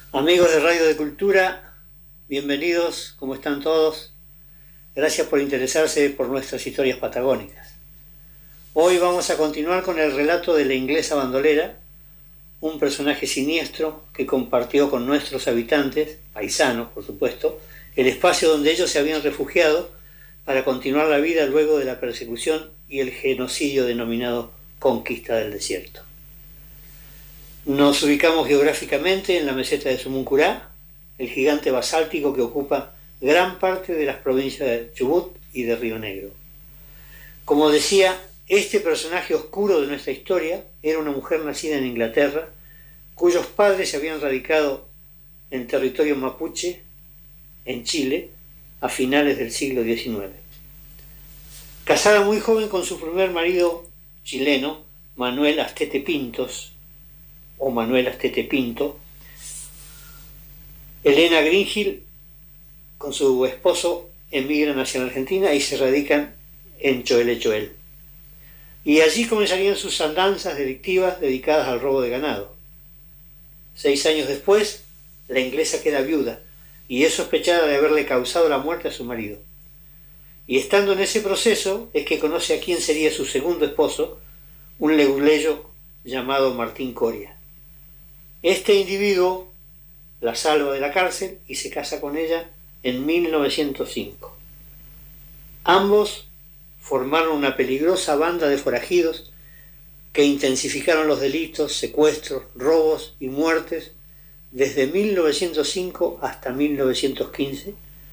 Amigos de Radio de Cultura, bienvenidos, ¿cómo están todos? Gracias por interesarse por nuestras historias patagónicas. Hoy vamos a continuar con el relato de la inglesa bandolera, un personaje siniestro que compartió con nuestros habitantes, paisanos por supuesto, el espacio donde ellos se habían refugiado para continuar la vida luego de la persecución y el genocidio denominado Conquista del Desierto. Nos ubicamos geográficamente en la meseta de Sumuncurá, el gigante basáltico que ocupa gran parte de las provincias de Chubut y de Río Negro. Como decía, este personaje oscuro de nuestra historia era una mujer nacida en Inglaterra, cuyos padres se habían radicado en territorio mapuche, en Chile, a finales del siglo XIX. Casada muy joven con su primer marido chileno, Manuel Astete Pintos, o Manuel Astete Pinto, Elena Greenhill con su esposo emigran hacia la Argentina y se radican en Choel. Y allí comenzarían sus andanzas delictivas dedicadas al robo de ganado. 6 años después, la inglesa queda viuda y es sospechada de haberle causado la muerte a su marido. Y estando en ese proceso es que conoce a quien sería su segundo esposo, un leguleyo llamado Martín Coria. Este individuo la salva de la cárcel y se casa con ella en 1905. Ambos formaron una peligrosa banda de forajidos que intensificaron los delitos, secuestros, robos y muertes desde 1905 hasta 1915